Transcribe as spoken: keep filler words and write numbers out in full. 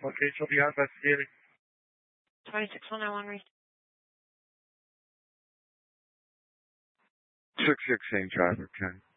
Location will be on investigating. twenty-six one oh one, reach. six six, same driver, Ken.